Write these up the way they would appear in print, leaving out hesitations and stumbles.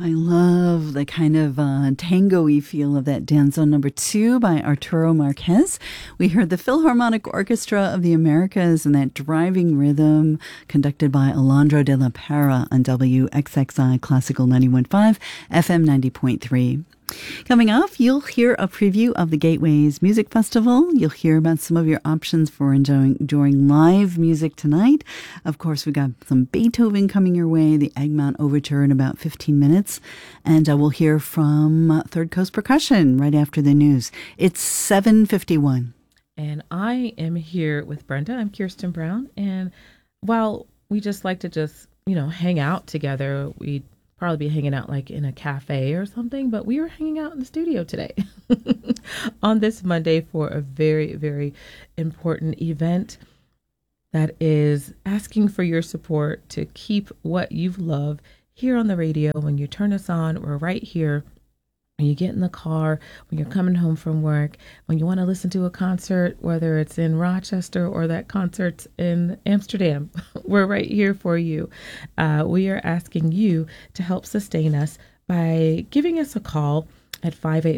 I love the kind of tango-y feel of that Danzón number 2 by Arturo Marquez. We heard the Philharmonic Orchestra of the Americas and that driving rhythm conducted by Alondra de la Parra on WXXI Classical 91.5, FM 90.3. Coming up, you'll hear a preview of the Gateways Music Festival. You'll hear about some of your options for enjoying live music tonight. Of course, we've got some Beethoven coming your way, the Egmont Overture in about 15 minutes. And we'll hear from Third Coast Percussion right after the news. It's 7:51. And I am here with Brenda. I'm Kirsten Brown. And while we just like to hang out together, we probably be hanging out like in a cafe or something, but we were hanging out in the studio today on this Monday for a very, very important event that is asking for your support to keep what you love here on the radio. When you turn us on, we're right here. When you get in the car, when you're coming home from work, when you want to listen to a concert, whether it's in Rochester or that concert's in Amsterdam, we're right here for you. We are asking you to help sustain us by giving us a call at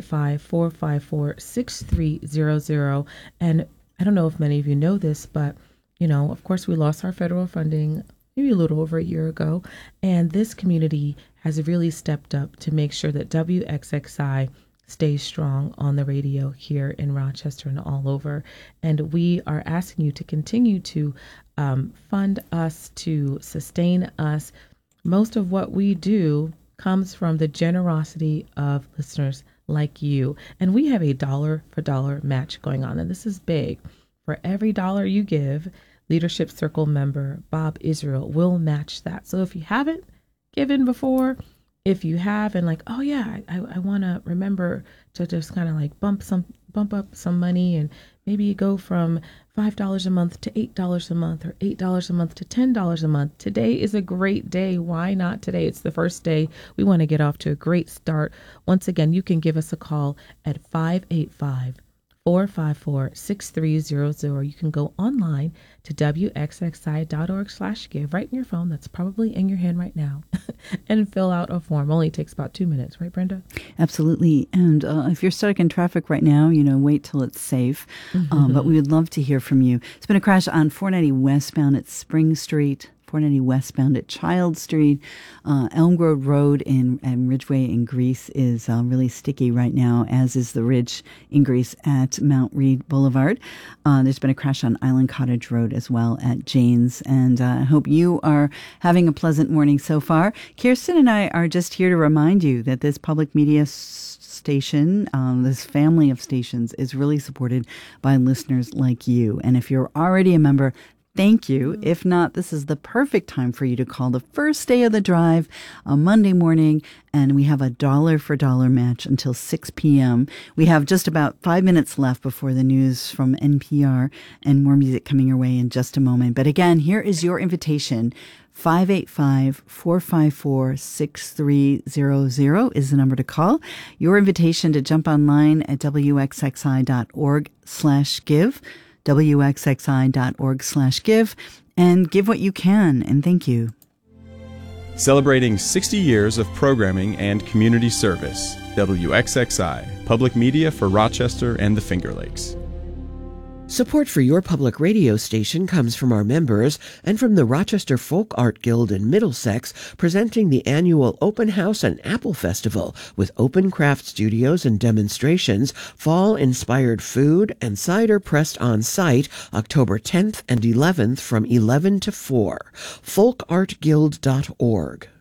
585-454-6300. And I don't know if many of you know this, but, of course, we lost our federal funding maybe a little over a year ago. And this community has really stepped up to make sure that WXXI stays strong on the radio here in Rochester and all over. And we are asking you to continue to fund us, to sustain us. Most of what we do comes from the generosity of listeners like you. And we have a dollar for dollar match going on. And this is big. For every dollar you give, Leadership Circle member Bob Israel will match that. So if you haven't given before, if you have and like, oh yeah, I want to remember to just kind of like bump up some money, and maybe you go from $5 a month to $8 a month, or $8 a month to $10 a month. Today is a great day. Why not today? It's the first day. We want to get off to a great start. Once again, you can give us a call at 585-454-6300. You can go online to wxxi.org/give right in your phone. That's probably in your hand right now. And fill out a form. Only takes about 2 minutes, right, Brenda? Absolutely. And if you're stuck in traffic right now, wait till it's safe. But we would love to hear from you. It's been a crash on 490 westbound at Spring Street, 490 westbound at Child Street. Elm Grove Road in Ridgeway in Greece is really sticky right now, as is the ridge in Greece at Mount Read Boulevard. There's been a crash on Island Cottage Road as well at Jane's. And I hope you are having a pleasant morning so far. Kirsten and I are just here to remind you that this public media station, this family of stations, is really supported by listeners like you. And if you're already a member, thank you. If not, this is the perfect time for you to call the first day of the drive, a Monday morning, and we have a dollar for dollar match until 6 p.m. We have just about 5 minutes left before the news from NPR, and more music coming your way in just a moment. But again, here is your invitation. 585-454-6300 is the number to call. Your invitation to jump online at wxxi.org/give. wxxi.org/give, and give what you can, and thank you. Celebrating 60 years of programming and community service. WXXI, public media for Rochester and the Finger Lakes. Support for your public radio station comes from our members and from the Rochester Folk Art Guild in Middlesex, presenting the annual Open House and Apple Festival with open craft studios and demonstrations, fall-inspired food, and cider pressed on site October 10th and 11th from 11 to 4. folkartguild.org.